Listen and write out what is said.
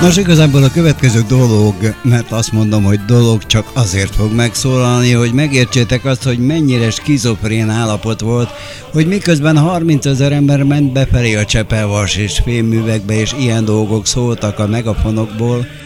Nos, igazából a következő dolog, mert azt mondom, hogy dolog csak azért fog megszólalni, hogy megértsétek azt, hogy mennyire skizofrén állapot volt, hogy miközben 30 000 ember ment befelé a Csepelvas és fémművekbe, és ilyen dolgok szóltak a megafonokból,